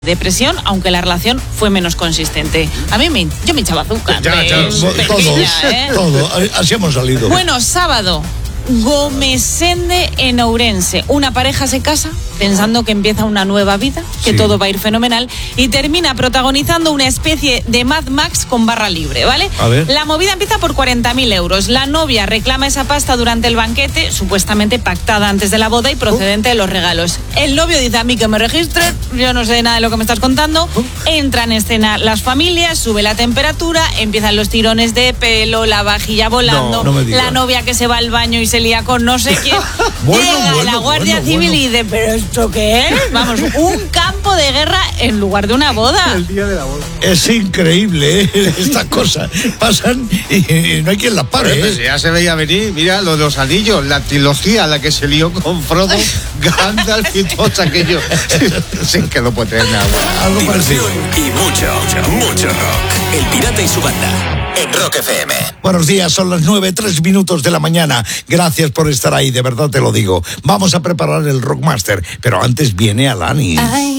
depresión, aunque la relación fue menos consistente. Yo me echaba azúcar. Todo, así hemos salido. Bueno, sábado, Gomesende en Ourense. Una pareja se casa pensando que empieza una nueva vida, que todo va a ir fenomenal, y termina protagonizando una especie de Mad Max con barra libre, ¿vale? A ver. La movida empieza por 40.000 euros. La novia reclama esa pasta durante el banquete, supuestamente pactada antes de la boda y procedente de los regalos. El novio dice: a mí que me registre, yo no sé nada de lo que me estás contando. Entra en escena las familias, sube la temperatura, empiezan los tirones de pelo, la vajilla volando, no me digas. la novia que se va al baño y se lía con no sé quién. Llega la Guardia Civil y dice: ¿pero esto qué es? Vamos, un campo de guerra en lugar de una boda. El día de la boda. Es increíble, ¿eh? Estas cosas pasan y no hay quien las pare, Pues ya se veía venir, mira, lo de los anillos, la trilogía, la que se lió con Frodo, Gandalf y todos aquellos. Sin que no puede tener nada bueno. Algo parecido. Y mucho rock. El Pirata y su banda. En Rock FM. Buenos días, son las 9:03 de la mañana. Gracias por estar ahí, de verdad te lo digo. Vamos a preparar el Rockmaster, pero antes viene Alanis.